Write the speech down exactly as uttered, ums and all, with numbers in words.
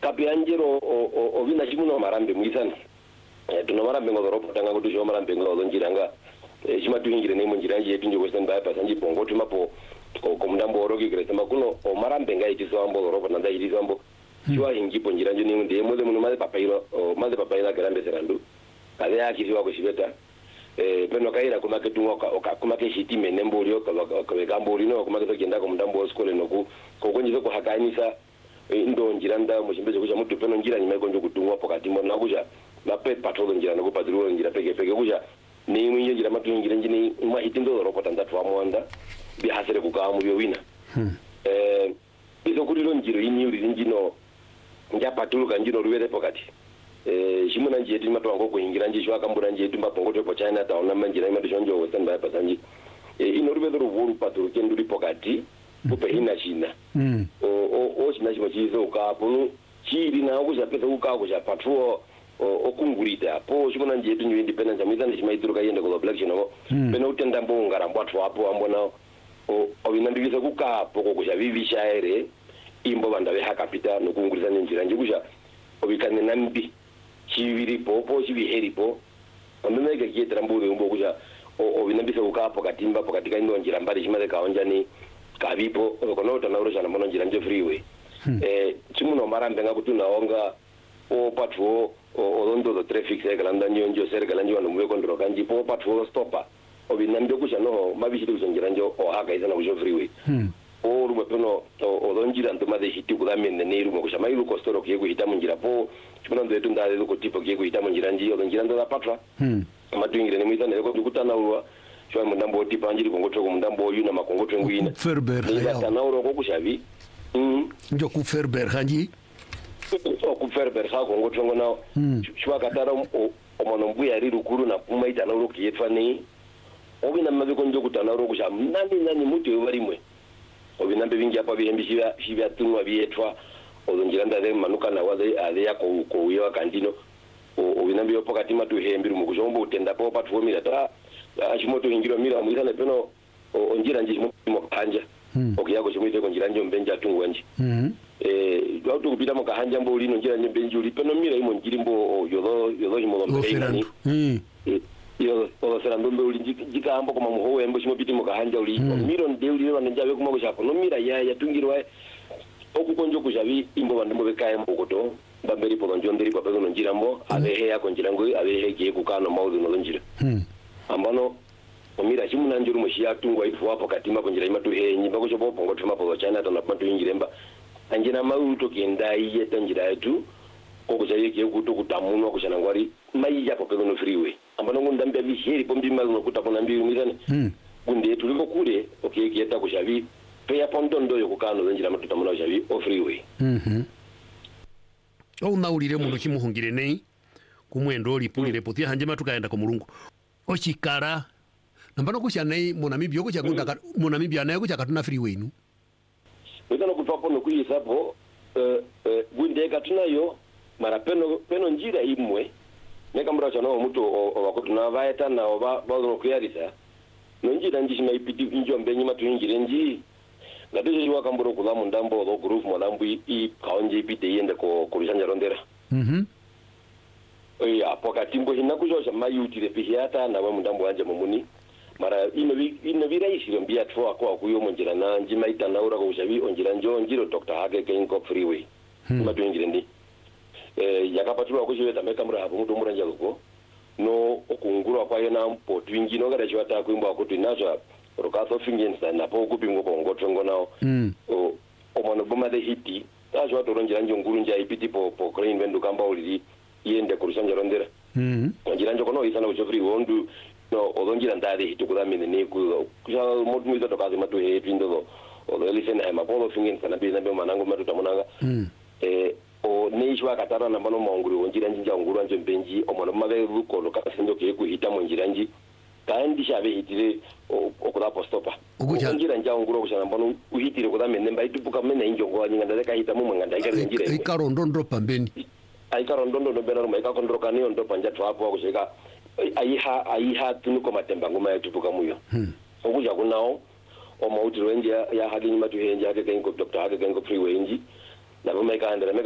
kapi anjiro o vina chimuno marambe muisani tuno marambe ngoropo tanga kuti jo marambe ngolo njiranga chima tuingire ne munjiranje yetu nje western bypass anji pongo tumapo ko mndambo oroki krese makuno o marambe ngai tisambo ngoropo nanda itisambo chwa ingipo njiranje ni ndi mode muno male papairo male papaira karambe serandu kale yakisiwa ko shibeta eh peno kaira kuma ketunga kuma keshitime nembulio ka kambo lino kuma ketogenda ko mndambo skole noku ko konjizo ko hakanisa ndo njiranda mushimbeje kuja mutu peno njira nyime konjo kutungwa pokati mbona kuja lape patrol njira no kupadruwa njira peke peke kuja ni mwinje njira matu njira njini mwa hitindo ro potanda twa mwanda bi hasere kukamu byo wina hmm. eh izo kulilo njiro ini uri njino nja patuluka njino ruwele pokati eh shimuna nje yetu matu wango kuingira nje shwa kambura nje yetu mbapongo to China taona manjira imatu shonjo western bypass anji eh ino ruwele ro vuru patulu kenduri pokati kupe hina china mm. o o o china chimo chizo ukapo chiri na kuja pesa ukako ja patrol o kungurita po chimona nje yetu new independence amizana chimaituruka yende ko black chino mm. pena utenda mbonga mbwathu apo ambona o obinandivisa kukapo ko kuja vivisha ere imbo banda be hakapita no kungurisa njira nje kuja obikane nambi chiviri popo chiviheri po amene ke kietera mbule umbo kuja o obinandivisa kukapo katimba pokatika ndo njira mbali chimale kaonjani kavipo konota na urusha na mono njira nje freeway hmm. eh chimuno marambe ngakuti naonga o patro o londo do traffic cycle ndanyo njo serikali njo no mweko ndro kanji po patro stopper obinambe kusha no mabishite kushangira njo o haka izana kujo freeway hmm. o ruba peno o lonjira ndo made hiti kudamene ne rumo kusha mailu kostoro kiye kuhita munjira po chimuno ndo yetu ndale ko tipo kiye kuhita munjira nji o lonjira ndo la patra hmm. matuingire ne mwitana ko kutana urwa chwa mndambo tipa anjiri kongoto ko mndambo yuna makongoto ngwina ferber ya tanauro ko kushavi mm njo ku ferber hanji so ku ferber ha kongoto ngona chwa katara o mono mbuya ri rukuru na kuma itanauro kiyetwa ni obina mabiko njo kutanauro kusha nani nani mutu yobarimwe obina mbingi hapa bihembishira shibya tunwa biyetwa olonjira ndale manuka na wale ale yako ko yewa kandino obina mbiyo pokati matu hembiru mukujombo utenda po patwo mira ta achimoto ingiro mira muisana peno onjira nje mo kanja okiyako chimite ko njira nje mbenja tungu nje mhm eh dautu kupita mo kahanja mbo lino njira nje mbenji uli peno mira imo njiri mbo yodo yodo mo lombe ni mhm yo odo serando mbo uli jika ambo koma muhowe mbo chimopiti mo kahanja uli miro nde uli wana njawe kuma ko chapo no mira ya ya tungirwa okukonjo kujavi imbo bandimbo bekaye mbogoto bamberi po njonderi pa pezo njira mbo abehe yako njira ngo abehe kiye kukano maudu no njira mhm ambano omira chimuna njuru moshia tungwa itwa hapo katima konjira imatu henyi bako chopo pongo tuma po China to na patu ingiremba anjina mauto kindai yeta njira yetu koko chayeke kuto kutamunwa kushana ngwari mai yapo pego no freeway ambano ngundambia bisheri pombi malu no kutapona mbi umizane mm. kunde tuliko kule okiyeke yeta kushavi pe ya pondondo yo kukano njira matu tamuna kushavi o freeway mhm o naulire muno kimuhungire nei kumwendo olipulire potia hanje matu kaenda ko mulungu ochikara nambano kusha nei monamibio kucha kunda monamibia nayo kucha katuna freeway nu wetano kutwapo no kuyisapo eh eh gwinde katuna yo mara peno peno njira imwe neka mura chano mutu wakutuna vaeta na oba bazo kuyarisa no njira njisi maipiti njombe nyima tuingire nji ngateje jwa kamburo kula mundambo lo group mwanambu i kaonje ipite yende ko kurishanja rondera mhm oya pokatimbo hinakujoja mayutire pihiata na wa mundambo wanje mumuni mara ino ino biraisi mbia twa kwa kuyo monjira na njima itanaura ko ushavi onjira njo njiro Doctor Hage Kenko Freeway hmm. matwingire ndi eh yakapatulwa ko shweta meka mura hapo mutu muranja ko no okungurwa kwa yena mpo twingino ngara chwata kuimba ko twinaza rokaso fingensa na po kupingo ko ngotongo nao mm. o omono boma de hiti tajo to ronjira njo nguru nja ipiti po po crane bendu kamba uliri yende kurushanja rondera mhm onjira njo kono isana ko free wondu no odonjira ndade hitukudamene ne ku kuja modu mwiza tokazi matu he twindo o listen ha mapolo fingensa na biza mbe manango matu tamonanga mm. eh o neishwa katara na mano maunguri onjira njinja nguru anje mbenji omono mabe ruko lo kasinjo ke ku hita monjira nji kandi shabe hitire okula postopa onjira njja nguru kushana mbono uhitire kudamene mba itupuka mena injongo anyinga ndaka hita mu mwanga ikari njira ikaro ndondo pambeni aikaro ndondo ndo bena ruma ikakondroka niyo ndo panja twapo kushika aiha aiha tunuko matemba ngoma yatupuka muyo hmm. okuja kunao o mauti wenje ya hagi nyima tu henje ake kenko Doctor Hage Kenko Freeway nji na boma ikandera